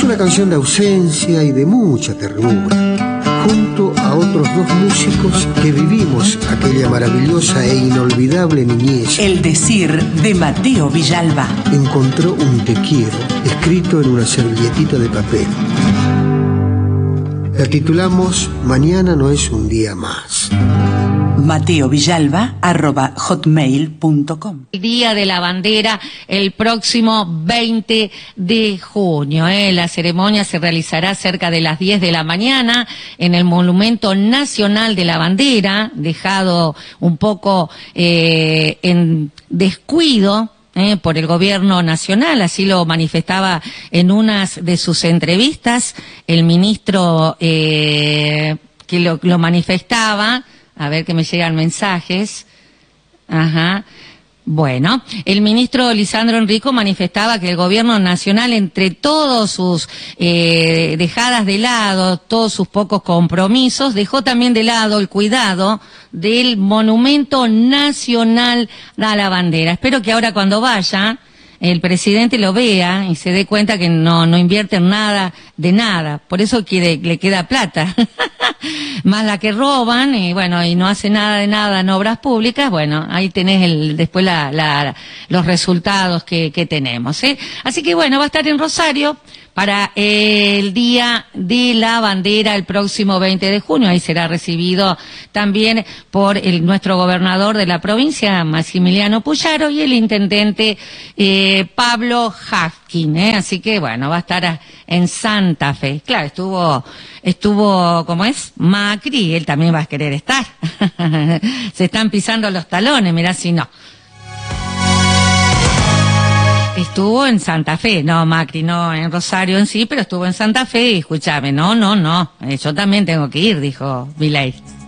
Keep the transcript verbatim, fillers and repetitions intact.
una canción de ausencia y de mucha ternura, junto a otros dos músicos que vivimos aquella maravillosa e inolvidable niñez. El decir de Mateo Villalba. Encontró un te quiero escrito en una servilletita de papel. La titulamos Mañana no es un día más. Mateo Villalba arroba hotmail punto com. El Día de la Bandera el próximo veinte de junio. ¿eh? La ceremonia se realizará cerca de las diez de la mañana en el Monumento Nacional de la Bandera, dejado un poco eh, en descuido Eh, por el gobierno nacional, así lo manifestaba en unas de sus entrevistas el ministro eh, que lo, lo manifestaba. A ver que me llegan mensajes. Ajá. Bueno, el ministro Lisandro Enrico manifestaba que el gobierno nacional, entre todos sus eh, dejadas de lado, todos sus pocos compromisos, dejó también de lado el cuidado del Monumento Nacional a la Bandera. Espero que ahora cuando vaya el presidente lo vea y se dé cuenta que no no invierte en nada de nada. Por eso quiere, le queda plata. Más la que roban y bueno, y no hace nada de nada en obras públicas. Bueno, ahí tenés el, después la, la, los resultados que, que tenemos, ¿eh? Así que bueno, va a estar en Rosario para el Día de la Bandera el próximo veinte de junio. Ahí será recibido también por el, nuestro gobernador de la provincia, Maximiliano Puyaro, y el intendente eh, Pablo Hafkin, ¿eh? Así que bueno, va a estar en Santa Fe. Claro, estuvo, estuvo, ¿cómo es? Macri, él también va a querer estar. Se están pisando los talones, mirá si no. Estuvo en Santa Fe, no Macri, no en Rosario en sí, pero estuvo en Santa Fe y escúchame, no, no, no, eh, yo también tengo que ir, dijo Milei.